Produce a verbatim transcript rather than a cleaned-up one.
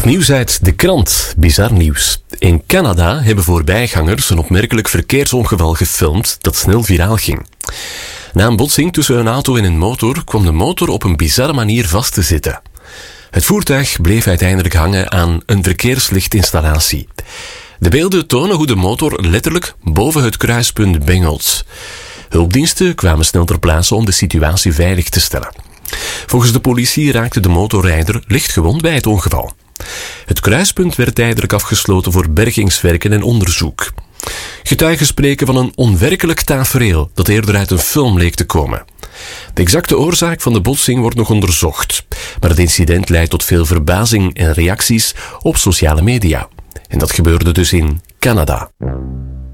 Nieuws uit de krant. Bizar nieuws. In Canada hebben voorbijgangers een opmerkelijk verkeersongeval gefilmd dat snel viraal ging. Na een botsing tussen een auto en een motor kwam de motor op een bizarre manier vast te zitten. Het voertuig bleef uiteindelijk hangen aan een verkeerslichtinstallatie. De beelden tonen hoe de motor letterlijk boven het kruispunt bengelt. Hulpdiensten kwamen snel ter plaatse om de situatie veilig te stellen. Volgens de politie raakte de motorrijder licht gewond bij het ongeval. Het kruispunt werd tijdelijk afgesloten voor bergingswerken en onderzoek. Getuigen spreken van een onwerkelijk tafereel dat eerder uit een film leek te komen. De exacte oorzaak van de botsing wordt nog onderzocht, maar het incident leidt tot veel verbazing en reacties op sociale media. En dat gebeurde dus in Canada.